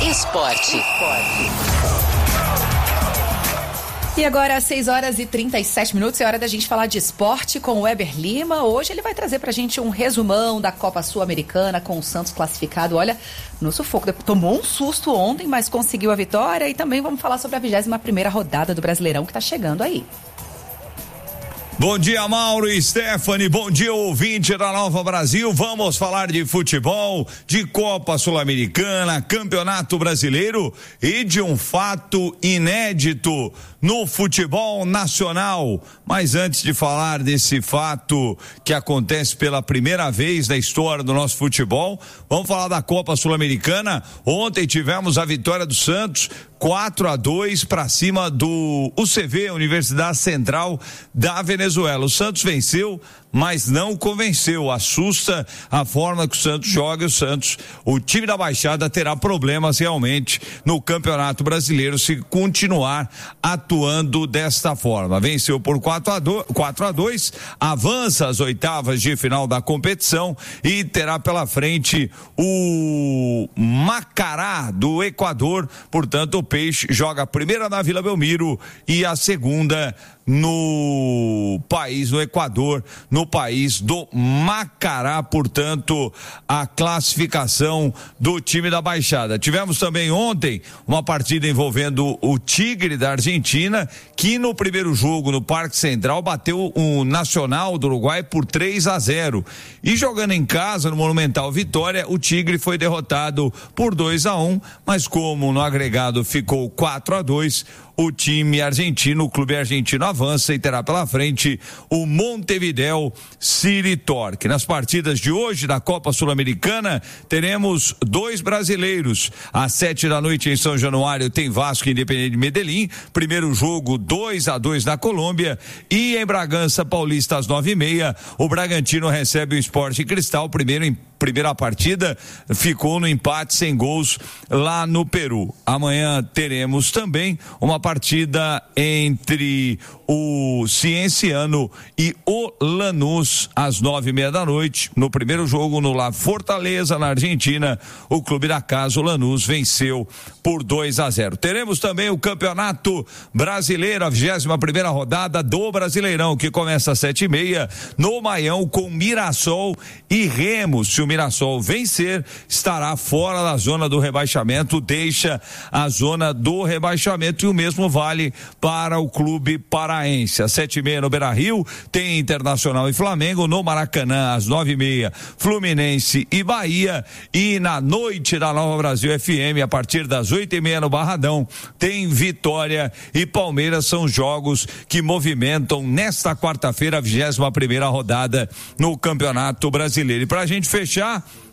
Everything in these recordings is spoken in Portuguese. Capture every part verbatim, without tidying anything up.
Esporte. E agora, às seis horas e trinta e sete minutos, é hora da gente falar de esporte com o Weber Lima. Hoje ele vai trazer pra gente um resumão da Copa Sul-Americana com o Santos classificado. Olha, no sufoco, tomou um susto ontem, mas conseguiu a vitória. E também vamos falar sobre a vigésima primeira rodada do Brasileirão que tá chegando aí. Bom dia, Mauro e Stephanie, bom dia, ouvinte da Nova Brasil. Vamos falar de futebol, de Copa Sul-Americana, Campeonato Brasileiro e de um fato inédito no futebol nacional. Mas antes de falar desse fato que acontece pela primeira vez na história do nosso futebol, vamos falar da Copa Sul-Americana. Ontem tivemos a vitória do Santos, quatro a dois para cima do U C V, Universidade Central da Venezuela. O Santos venceu, mas não convenceu. Assusta a forma que o Santos joga. O Santos, o time da Baixada terá problemas realmente no Campeonato Brasileiro se continuar atuando desta forma. Venceu por quatro a dois, avança às oitavas de final da competição e terá pela frente o Macará do Equador. Portanto, o Peixe joga a primeira na Vila Belmiro e a segunda no país, no Equador, no país do Macará. Portanto, a classificação do time da Baixada. Tivemos também ontem uma partida envolvendo o Tigre da Argentina, que no primeiro jogo no Parque Central bateu o Nacional do Uruguai por três a zero. E jogando em casa no Monumental Vitória, o Tigre foi derrotado por dois a um, mas como no agregado ficou quatro a dois, o time argentino, o clube argentino avança e terá pela frente o Montevideo City Torque. Nas partidas de hoje da Copa Sul-Americana, teremos dois brasileiros. Às sete da noite em São Januário tem Vasco e Independente de Medellín. Primeiro jogo dois a dois na Colômbia. E em Bragança Paulista às nove e meia, o Bragantino recebe o Sport Cristal. Primeiro em Primeira partida ficou no empate sem gols lá no Peru. Amanhã teremos também uma partida entre o Cienciano e o Lanús às nove e meia da noite. No primeiro jogo no La Fortaleza, na Argentina, o clube da casa, o Lanús, venceu por dois a zero. Teremos também o Campeonato Brasileiro, a vigésima primeira rodada do Brasileirão, que começa às sete e meia no Maião com Mirassol e Remo. Se o Mirassol vencer, estará fora da zona do rebaixamento, deixa a zona do rebaixamento, e o mesmo vale para o clube paraense. Às sete e meia no Beira-Rio tem Internacional e Flamengo. No Maracanã às nove e meia Fluminense e Bahia, e na noite da Nova Brasil F M a partir das oito e meia no Barradão tem Vitória e Palmeiras. São jogos que movimentam nesta quarta-feira a vigésima primeira rodada no Campeonato Brasileiro. E pra gente fechar,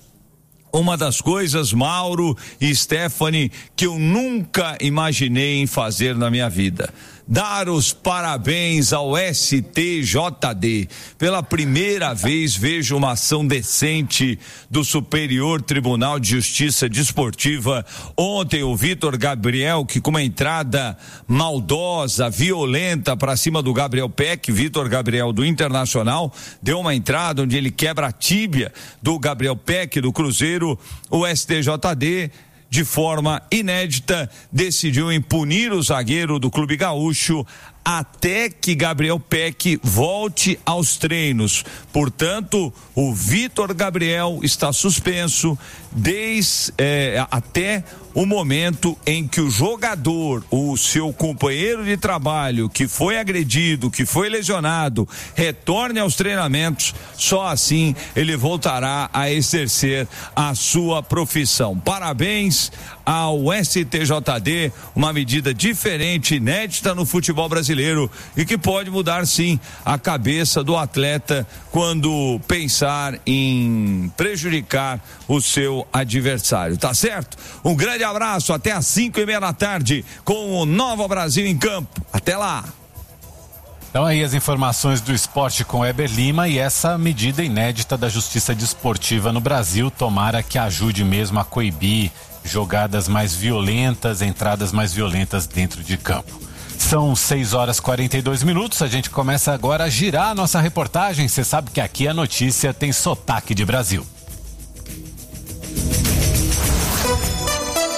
uma das coisas, Mauro e Stephanie, que eu nunca imaginei em fazer na minha vida: dar os parabéns ao S T J D. Pela primeira vez vejo uma ação decente do Superior Tribunal de Justiça Desportiva. Ontem o Vitor Gabriel, que com uma entrada maldosa, violenta para cima do Gabriel Peck, Vitor Gabriel do Internacional, deu uma entrada onde ele quebra a tíbia do Gabriel Peck do Cruzeiro. O S T J D, de forma inédita, decidiu impunir o zagueiro do Clube Gaúcho até que Gabriel Peck volte aos treinos. Portanto, o Vitor Gabriel está suspenso desde eh, até o momento em que o jogador, o seu companheiro de trabalho, que foi agredido, que foi lesionado, retorne aos treinamentos. Só assim ele voltará a exercer a sua profissão. Parabéns ao S T J D, uma medida diferente, inédita no futebol brasileiro, e que pode mudar sim a cabeça do atleta quando pensar em prejudicar o seu adversário. Tá certo? Um grande abraço, até às cinco e meia da tarde com o Nova Brasil em campo. Até lá. Então aí as informações do esporte com Weber Lima e essa medida inédita da Justiça Desportiva no Brasil. Tomara que ajude mesmo a coibir jogadas mais violentas, entradas mais violentas dentro de campo. São seis horas e quarenta e dois minutos, a gente começa agora a girar a nossa reportagem. Você sabe que aqui a notícia tem sotaque de Brasil.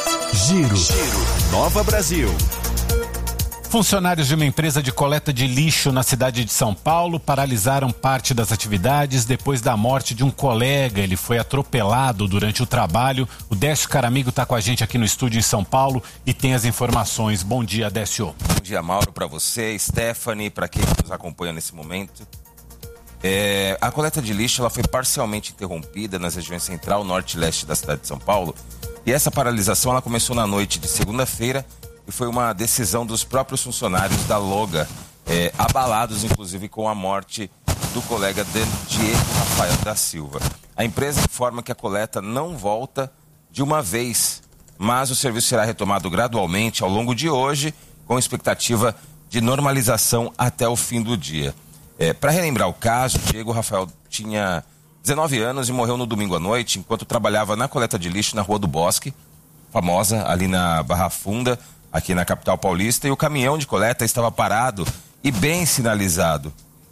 Giro. Giro. Nova Brasil. Funcionários de uma empresa de coleta de lixo na cidade de São Paulo paralisaram parte das atividades depois da morte de um colega. Ele foi atropelado durante o trabalho. O Décio Caramigo está com a gente aqui no estúdio em São Paulo e tem as informações. Bom dia, Décio. Bom dia, Mauro, para você, Stephanie, para quem nos acompanha nesse momento. É, a coleta de lixo ela foi parcialmente interrompida nas regiões central, norte e leste da cidade de São Paulo. E essa paralisação ela começou na noite de segunda-feira e foi uma decisão dos próprios funcionários da Loga, é, abalados inclusive com a morte do colega Diego Rafael da Silva. A empresa informa que a coleta não volta de uma vez, mas o serviço será retomado gradualmente ao longo de hoje, com expectativa de normalização até o fim do dia. É, para relembrar o caso, Diego Rafael tinha dezenove anos e morreu no domingo à noite, enquanto trabalhava na coleta de lixo na Rua do Bosque, famosa, ali na Barra Funda, aqui na capital paulista, e o caminhão de coleta estava parado e bem sinalizado.